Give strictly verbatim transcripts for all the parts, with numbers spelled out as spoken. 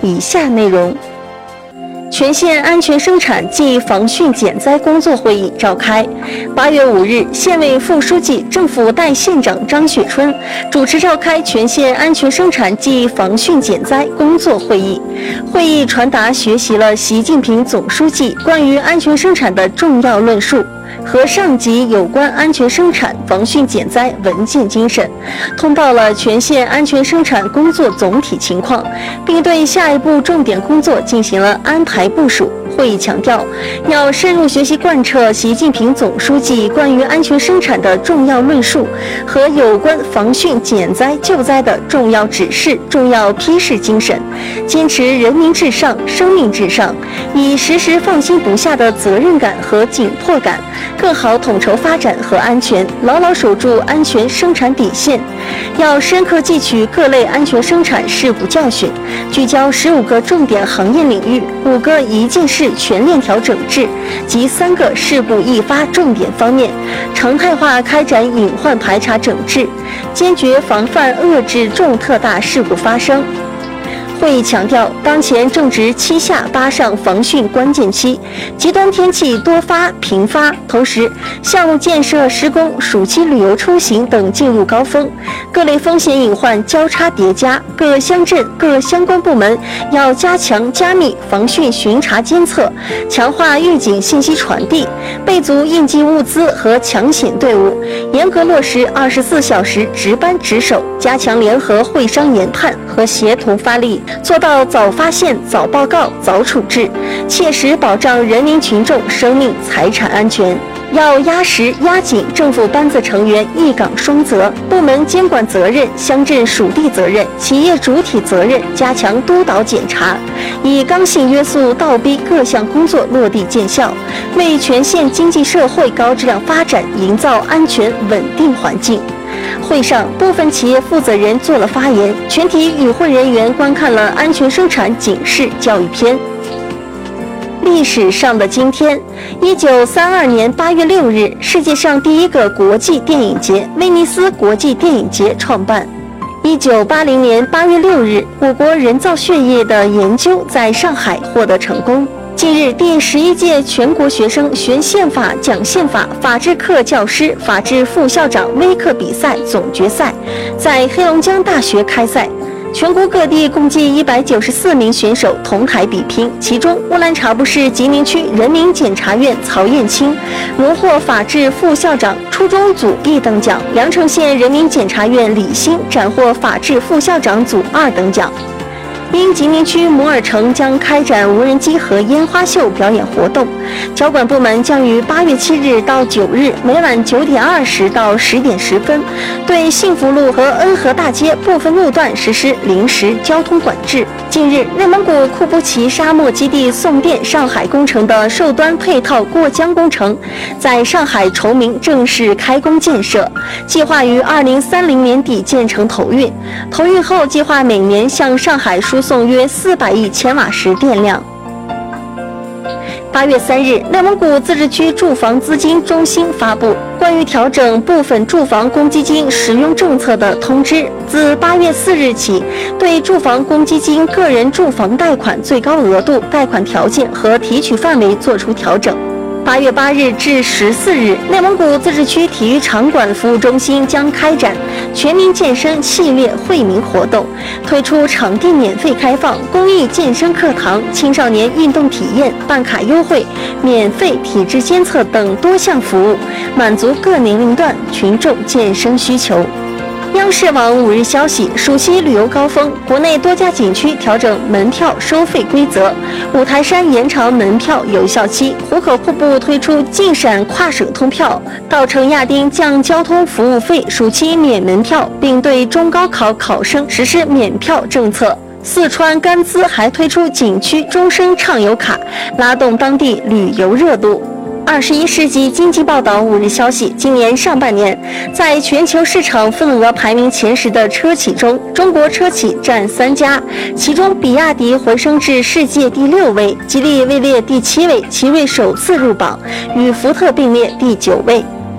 以下内容。全县安全生产暨防汛减灾工作会议召开。八月五日，县委副书记、政府代县长张雪春主持召开全县安全生产暨防汛减灾工作会议。会议传达学习了习近平总书记关于安全生产的重要论述和上级有关安全生产防汛减灾文件精神，通报了全县安全生产工作总体情况，并对下一步重点工作进行了安排部署。会议强调，要深入学习贯彻习近平总书记关于安全生产的重要论述和有关防汛减灾救灾的重要指示、重要批示精神，坚持人民至上、生命至上，以时时放心不下的责任感和紧迫感，更好统筹发展和安全，牢牢守住安全生产底线。要深刻汲取各类安全生产事故教训，聚焦十五个重点行业领域、五个一件事全链条整治及三个事故易发重点方面，常态化开展隐患排查整治，坚决防范遏制重特大事故发生。会议强调，当前正值七下八上防汛关键期，极端天气多发频发，同时项目建设施工、暑期旅游出行等进入高峰，各类风险隐患交叉叠加，各乡镇各相关部门要加强加密防汛巡查监测，强化预警信息传递，备足应急物资和抢险队伍，严格落实二十四小时值班值守，加强联合会商研判和协同发力，做到早发现、早报告、早处置，切实保障人民群众生命财产安全。要压实压紧政府班子成员一岗双责、部门监管责任、乡镇属地责任、企业主体责任，加强督导检查，以刚性约束倒逼各项工作落地见效，为全县经济社会高质量发展营造安全稳定环境。会上，部分企业负责人做了发言，全体与会人员观看了安全生产警示教育片。历史上的今天，一九三二年八月六日，世界上第一个国际电影节——威尼斯国际电影节创办。一九八零年八月六日，我国人造血液的研究在上海获得成功。近日，第十一届全国学生学宪法、讲宪法、法制课教师、法制副校长微课比赛总决赛在黑龙江大学开赛。全国各地共计一百九十四名选手同台比拼，其中乌兰察布市吉林区人民检察院曹艳青荣获法制副校长初中组一等奖，凉城县人民检察院李欣斩获法制副校长组二等奖。因吉林区摩尔城将开展无人机和烟花秀表演活动，交管部门将于八月七日到九日每晚九点二十到十点十分，对幸福路和恩和大街部分路段实施临时交通管制。近日，内蒙古库布齐沙漠基地送电上海工程的受端配套过江工程在上海崇明正式开工建设，计划于二零三零年底建成投运。投运后，计划每年向上海输送约四百亿千瓦时电量。八月三日，内蒙古自治区住房资金中心发布关于调整部分住房公积金使用政策的通知，自八月四日起，对住房公积金个人住房贷款最高额度、贷款条件和提取范围作出调整。八月八日至十四日，内蒙古自治区体育场馆服务中心将开展全民健身系列惠民活动，推出场地免费开放、公益健身课堂、青少年运动体验、办卡优惠、免费体质监测等多项服务，满足各年龄段群众健身需求。央视网五日消息，暑期旅游高峰，国内多家景区调整门票收费规则。五台山延长门票有效期，壶口瀑布推出晋陕跨省通票，稻城亚丁降交通服务费，暑期免门票，并对中高考考生实施免票政策。四川甘孜还推出景区终身畅游卡，拉动当地旅游热度。二十一世纪经济报道五日消息，今年上半年，在全球市场份额排名前十的车企中，中国车企占三家，其中比亚迪回升至世界第六位，吉利位列第七位，奇瑞首次入榜，与福特并列第九位。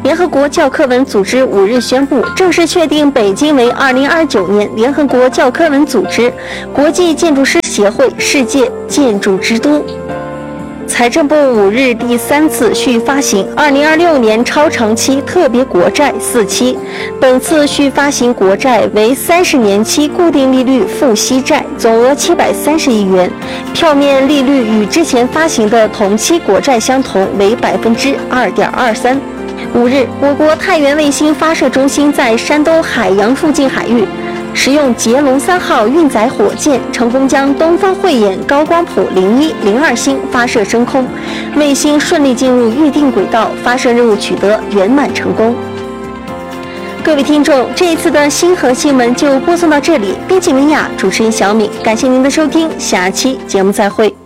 联合国教科文组织五日宣布，正式确定北京为二零二九年联合国教科文组织国际建筑师协会世界建筑之都。财政部五日第三次续发行二零二六年超长期特别国债四期，本次续发行国债为三十年期固定利率付息债，总额七百三十亿元，票面利率与之前发行的同期国债相同，为百分之二点二三。五日，我国太原卫星发射中心在山东海洋附近海域使用捷龙三号运载火箭，成功将东方慧眼高光谱零一零二星发射升空，卫星顺利进入预定轨道，发射任务取得圆满成功。各位听众，这一次的星河新闻就播送到这里，编辑文雅，主持人小敏，感谢您的收听，下期节目再会。